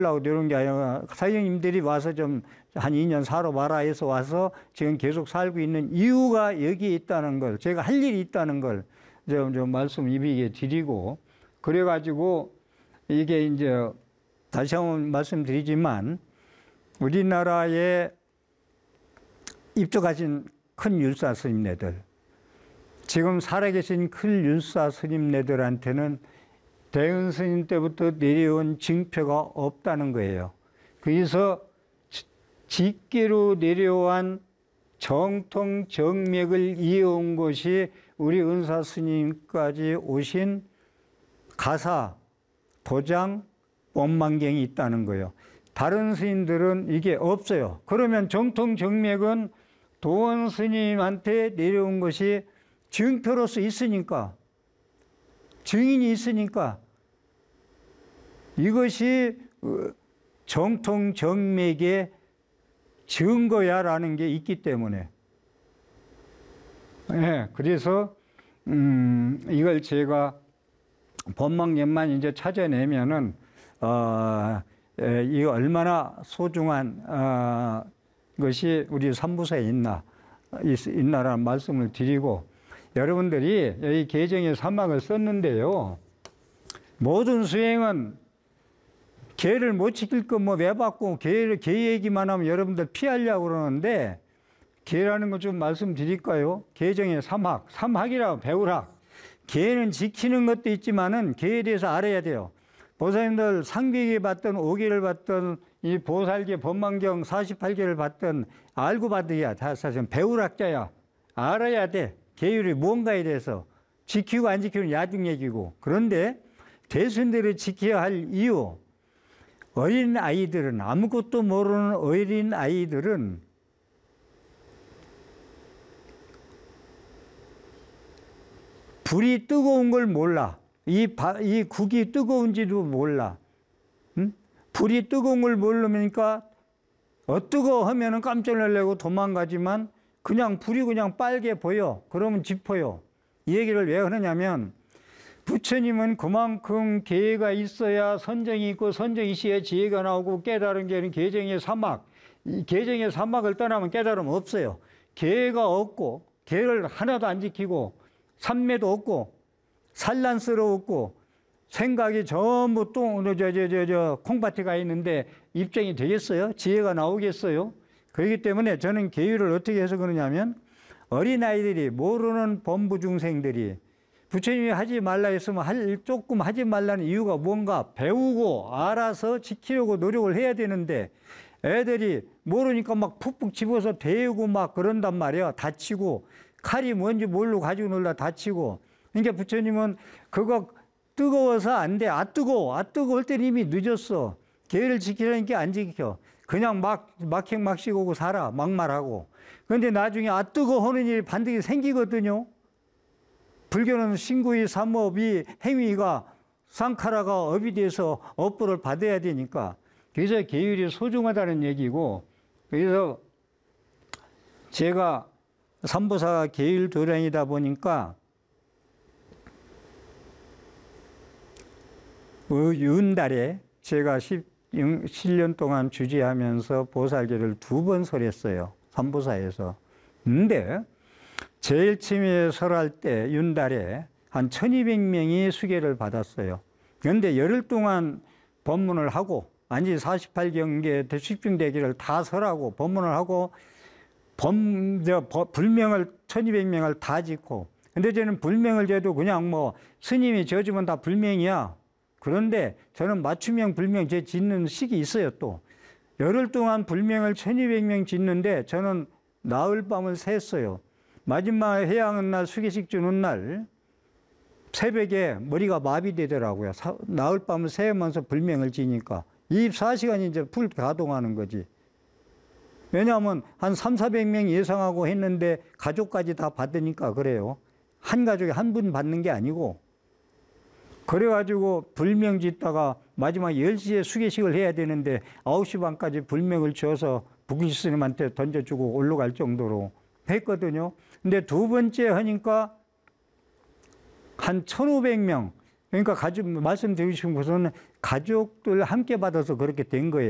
하려고 내려온 게 아니라 사장님들이 와서 좀 한 2년 살아봐라 해서 와서 지금 계속 살고 있는 이유가 여기에 있다는 걸, 제가 할 일이 있다는 걸 좀 말씀 이비게 드리고, 그래가지고 이게 이제 다시 한번 말씀드리지만 우리나라에 입적하신 큰 율사 스님네들, 지금 살아계신 큰 율사 스님네들한테는 대은 스님 때부터 내려온 증표가 없다는 거예요. 그래서 직계로 내려온 정통 정맥을 이어온 것이 우리 은사 스님까지 오신 가사, 도장, 원망경이 있다는 거예요. 다른 스님들은 이게 없어요. 그러면 정통 정맥은 도원 스님한테 내려온 것이 증표로서 있으니까, 증인이 있으니까 이것이 정통 정맥의 증거야라는 게 있기 때문에, 네, 그래서 이걸 제가 법망년만 이제 찾아내면은 이거 얼마나 소중한 것이 우리 삼부사에 있나라는 말씀을 드리고, 여러분들이 여기 계정에 사막을 썼는데요, 모든 수행은 계를 못 지킬 거 뭐 왜 받고 계 얘기만 하면 여러분들 피하려고 그러는데, 계라는 거 좀 말씀드릴까요? 계정의 삼학이라고 배우락. 계는 지키는 것도 있지만은 계에 대해서 알아야 돼요. 보살님들 상비계 받든 오계를 받든 이 보살계 법망경 48개를 받든 알고 받아야 다 사실 배우락자야. 알아야 돼. 계율이 뭔가에 대해서. 지키고 안 지키는 야중 얘기고. 그런데 대순대로 지켜야 할 이유, 어린 아이들은, 아무것도 모르는 어린 아이들은 불이 뜨거운 걸 몰라. 이 국이 뜨거운지도 몰라. 응? 불이 뜨거운 걸 모르니까 뜨거 하면은 깜짝 놀라고 도망가지만 그냥 불이 그냥 빨개 보여. 그러면 짚어요. 이 얘기를 왜 하느냐면, 부처님은 그만큼 계가 있어야 선정이 있고, 선정이 있어야 지혜가 나오고, 깨달은 게는 계정의 사막. 이 계정의 사막을 떠나면 깨달음 없어요. 계가 없고, 계를 하나도 안 지키고, 삼매도 없고, 산란스러웠고, 생각이 전부 콩밭에 가 있는데 입증이 되겠어요? 지혜가 나오겠어요? 그렇기 때문에 저는 계율을 어떻게 해서 그러냐면, 어린아이들이, 모르는 범부 중생들이 부처님이 하지 말라 했으면 조금 하지 말라는 이유가 뭔가 배우고 알아서 지키려고 노력을 해야 되는데, 애들이 모르니까 막 푹푹 집어서 대고 막 그런단 말이야. 다치고, 칼이 뭔지 모르고 가지고 놀다 다치고. 그러니까 부처님은 그거 뜨거워서 안 돼. 뜨거울 때는 이미 늦었어. 계를 지키려니까 안 지켜. 그냥 막행막식 오고 살아. 막말하고. 그런데 나중에 뜨거 하는 일이 반드시 생기거든요. 불교는 신구의 삼업이, 행위가, 상카라가 업이 돼서 업보를 받아야 되니까. 그래서 계율이 소중하다는 얘기고, 그래서 제가 삼보사가 계율 도량이다 보니까 윤달에 제가 7년 동안 주지하면서 보살계를 2번 설했어요. 삼보사에서. 근데 제일 처음에 설할 때 윤달에 한 1200명이 수계를 받았어요. 그런데 열흘 동안 법문을 하고, 아니 48경계 대식중대기를 다 설하고 법문을 하고 불명을 1200명을 다 짓고. 근데 저는 불명을 재도 그냥 뭐 스님이 져주면 다 불명이야. 그런데 저는 맞춤형 불명 제 짓는 식이 있어요. 또 열흘 동안 불명을 1200명 짓는데 저는 나흘 밤을 샜어요. 마지막 해양은 날, 수계식 주는 날 새벽에 머리가 마비되더라고요. 나흘 밤을 새면서 불명을 지니까 24시간이 이제 풀 가동하는 거지. 왜냐하면 한 300~400명 예상하고 했는데 가족까지 다 받으니까 그래요. 한 가족에 한 분 받는 게 아니고. 그래가지고 불명 짓다가 마지막 10시에 수계식을 해야 되는데 9시 반까지 불명을 지어서 북일 스님한테 던져주고 올라갈 정도로 했거든요. 근데 두 번째 하니까 한 1500명, 그러니까 말씀드리신 것은 가족들 함께 받아서 그렇게 된 거예요.